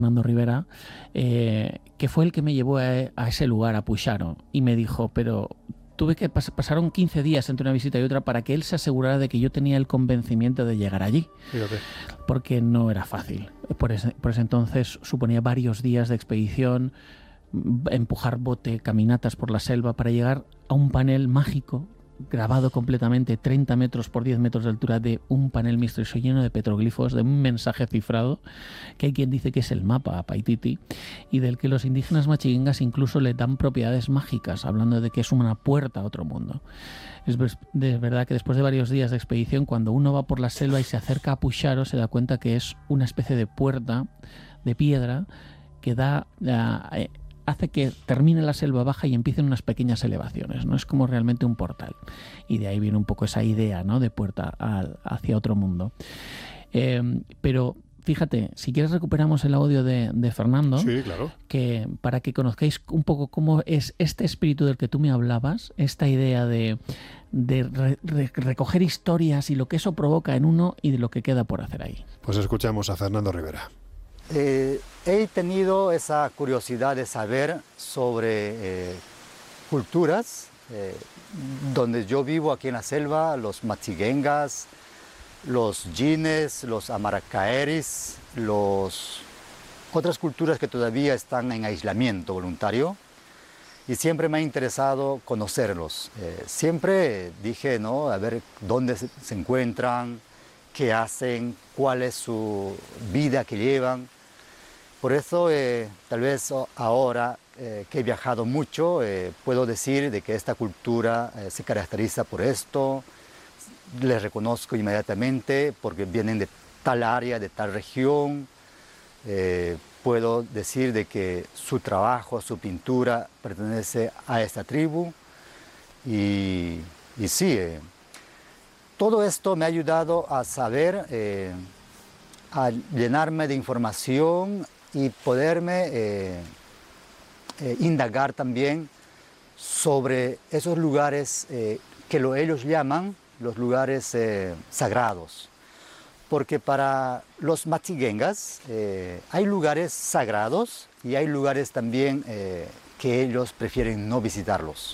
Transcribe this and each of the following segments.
Fernando Rivera, que fue el que me llevó a ese lugar, a Puxaro, y me dijo, pero tuve que pasaron 15 días entre una visita y otra para que él se asegurara de que yo tenía el convencimiento de llegar allí. Fíjate. Porque no era fácil. Por ese entonces suponía varios días de expedición, empujar bote, caminatas por la selva para llegar a un panel mágico grabado completamente 30 metros por 10 metros de altura, de un panel misterioso lleno de petroglifos, de un mensaje cifrado que hay quien dice que es el mapa a Paititi, y del que los indígenas machiguengas incluso le dan propiedades mágicas, hablando de que es una puerta a otro mundo. Es verdad que después de varios días de expedición, cuando uno va por la selva y se acerca a Puxaro, se da cuenta que es una especie de puerta de piedra que hace que termine la selva baja y empiecen unas pequeñas elevaciones, ¿no? Es como realmente un portal. Y de ahí viene un poco esa idea, ¿no?, de puerta hacia otro mundo. Pero fíjate, si quieres recuperamos el audio de Fernando, sí, claro, que para que conozcáis un poco cómo es este espíritu del que tú me hablabas, esta idea de recoger historias y lo que eso provoca en uno y de lo que queda por hacer ahí. Pues escuchamos a Fernando Rivera. He tenido esa curiosidad de saber sobre culturas donde yo vivo aquí en la selva, los machiguengas, los yines, los amaracaeris, otras culturas que todavía están en aislamiento voluntario, y siempre me ha interesado conocerlos. Siempre dije, ¿no?, a ver dónde se encuentran, qué hacen, cuál es su vida que llevan. Por eso, tal vez ahora que he viajado mucho, puedo decir de que esta cultura se caracteriza por esto. Les reconozco inmediatamente porque vienen de tal área, de tal región. Puedo decir de que su trabajo, su pintura pertenece a esta tribu. Y sí, todo esto me ha ayudado a saber, a llenarme de información y poderme indagar también sobre esos lugares que ellos llaman los lugares sagrados. Porque para los machiguengas hay lugares sagrados y hay lugares también que ellos prefieren no visitarlos.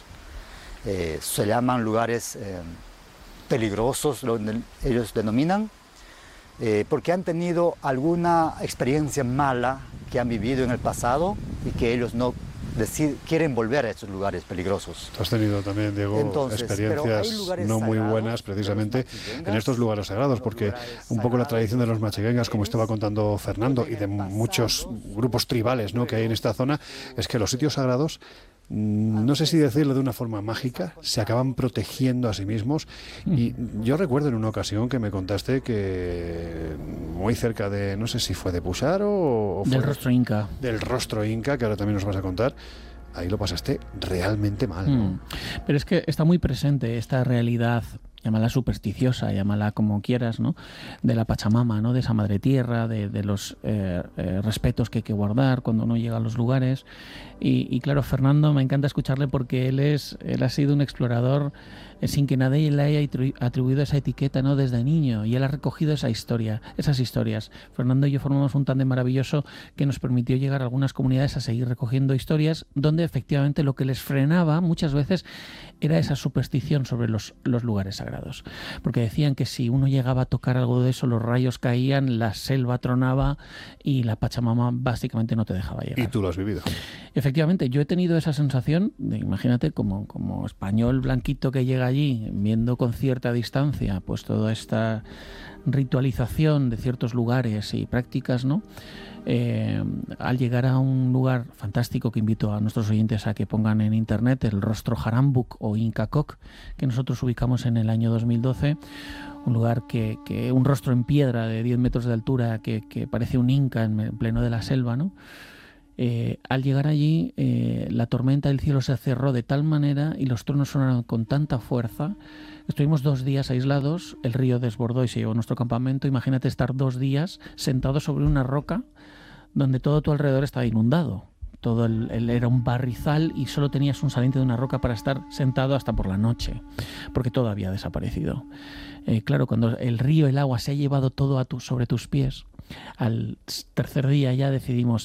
Se llaman lugares peligrosos, donde ellos denominan, porque han tenido alguna experiencia mala que han vivido en el pasado y que ellos no quieren volver a esos lugares peligrosos. Tú has tenido también, Diego, experiencias no muy buenas precisamente en estos lugares sagrados, porque un poco la tradición de los machiguengas, como estaba contando Fernando, y de muchos grupos tribales, ¿no?, que hay en esta zona, es que los sitios sagrados, no sé si decirlo de una forma mágica, se acaban protegiendo a sí mismos. Y yo recuerdo en una ocasión que me contaste que muy cerca de, no sé si fue de Puxaro o del Rostro Inca. Del Rostro Inca, que ahora también nos vas a contar, ahí lo pasaste realmente mal, ¿no? Pero es que está muy presente esta realidad, llámala supersticiosa, llámala como quieras, ¿no?, de la Pachamama, ¿no?, de esa madre tierra, de los respetos que hay que guardar cuando uno llega a los lugares. Y claro, Fernando, me encanta escucharle porque él ha sido un explorador sin que nadie le haya atribuido esa etiqueta, ¿no?, desde niño, y él ha recogido esas historias. Fernando y yo formamos un tándem maravilloso que nos permitió llegar a algunas comunidades a seguir recogiendo historias donde efectivamente lo que les frenaba muchas veces era esa superstición sobre los lugares sagrados, porque decían que si uno llegaba a tocar algo de eso, los rayos caían, la selva tronaba y la Pachamama básicamente no te dejaba llegar. Y tú lo has vivido. Efectivamente, yo he tenido esa sensación de, imagínate, como español blanquito que llega allí, viendo con cierta distancia pues toda esta ritualización de ciertos lugares y prácticas, ¿no? Al llegar a un lugar fantástico que invito a nuestros oyentes a que pongan en internet, el Rostro Jarambuk o Inca Koc, que nosotros ubicamos en el año 2012, un lugar que un rostro en piedra de 10 metros de altura que parece un inca en pleno de la selva, ¿no? Al llegar allí, la tormenta del cielo se cerró de tal manera y los truenos sonaron con tanta fuerza. Estuvimos 2 días aislados, el río desbordó y se llevó nuestro campamento. Imagínate estar 2 días sentado sobre una roca donde todo tu alrededor estaba inundado. Todo era un barrizal y solo tenías un saliente de una roca para estar sentado hasta por la noche, porque todo había desaparecido. Claro, cuando el río, el agua se ha llevado todo sobre tus pies, al tercer día ya decidimos